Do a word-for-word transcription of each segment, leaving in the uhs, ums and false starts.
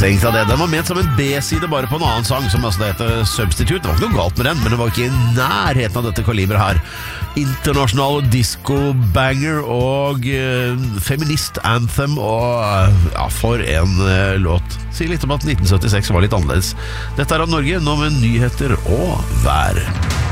Strengt av det. Den var ment som en B-side bare på en annen sang som altså heter Substitute. Det var ikke noe galt med den, men det var ikke i nærheten av dette kaliberet her. Internasjonal disco-banger og uh, feminist-anthem og uh, ja, for en uh, låt. Sier litt om at nitten syttiseks var litt annerledes. Dette er av Norge, nå med nyheter og vær.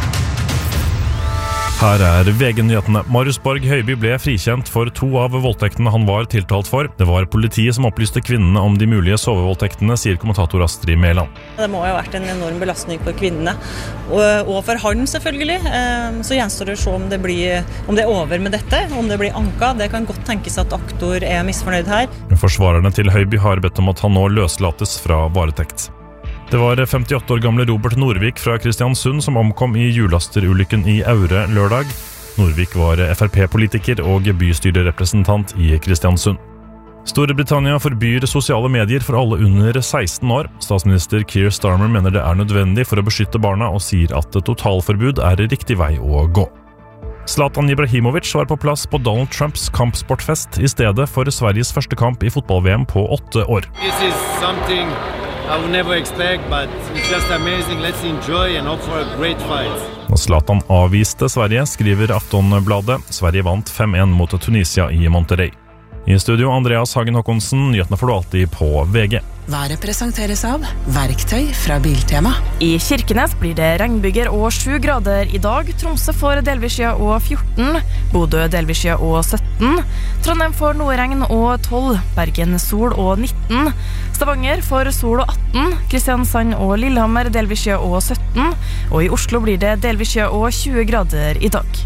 Her er V G-nyhetene. Marius Borg Høiby ble frikjent for to av voldtektene han var tiltalt for. Det var politiet som opplyste kvinnene om de mulige sovevoldtektene, sier kommentator Astrid Mæland. Det må jo ha vært en enorm belastning for kvinnene, og, og for han selvfølgelig. Så gjenstår det å se om det, blir, om det er over med dette, om det blir anka. Det kan godt tenkes at aktor er misfornøyd her. Forsvarerne til Høiby har bedt om at han nå løslates fra varetekt. Det var femtiåtte år gamle Robert Norvik fra Kristiansund som omkom i hjullasterulykken i Aure lørdag. Norvik var F R P-politiker og bystyrerepresentant i Kristiansund. Storbritannia forbyr sosiale medier for alle under seksten år. Statsminister Keir Starmer mener det er nødvendig for å beskytte barna og sier at totalforbud er riktig vei å gå. Zlatan Ibrahimovic var på plass på Donald Trumps kampsportfest i stedet for Sveriges første kamp i fotball-V M på åtte år. This is something I would never expect, but it's just amazing. Let's enjoy and hope for a great fight. Zlatan avviste Sverige, skriver Aftonbladet. Sverige vant fem en mot Tunisia i Monterrey. I studio Andreas Hagen Håkonsen, nyhetene får du alltid på V G. Været presenteres av Verktøy fra Biltema. I Kirkenes blir det regnbyger og sju grader i dag. Tromsø får delvis skya og fjorten. Bodø delvis skya og sytten. Trondheim får noe regn og tolv. Bergen sol og nitten. Stavanger får sol og atten. Kristiansand og Lillehammer delvis skya og sytten. Og i Oslo blir det delvis skya og tjue grader i dag.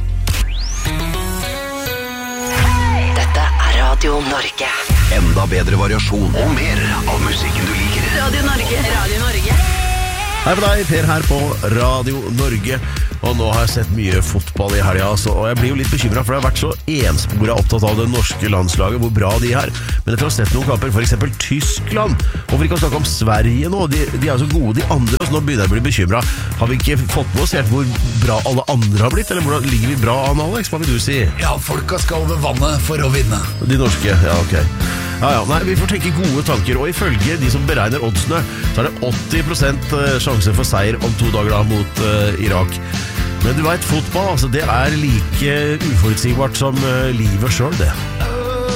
Dette er Radio Norge. Enda bedre variasjon og mer av musikken du liker. Radio Norge. Radio Norge. Hei på deg, Per her på Radio Norge. Og nå har jeg sett mye fotball i helga, altså, og jeg blir jo litt bekymret, for jeg har vært så ensporet opptatt av det norske landslaget, hvor bra de er. Men etter å ha sett noen kamper, for eksempel Tyskland, og for ikke å snakke om Sverige nå, de, de er så gode de andre, så nå begynner jeg å bli bekymret. Har vi ikke fått med oss helt hvor bra alle andre har blitt, eller hvordan ligger vi bra an, Alex? Hva vil du si? Ja, folka skal over vannet for å vinne. De norske, ja, ok. Ja, ja, nei, vi får tenke gode tanker, og ifølge de som beregner oddsene, så er det åtti prosent sjanse for seier om to dager da mot uh, Irak. Men du vet, fotball, altså, det er like uforutsigbart som uh, livet selv, det.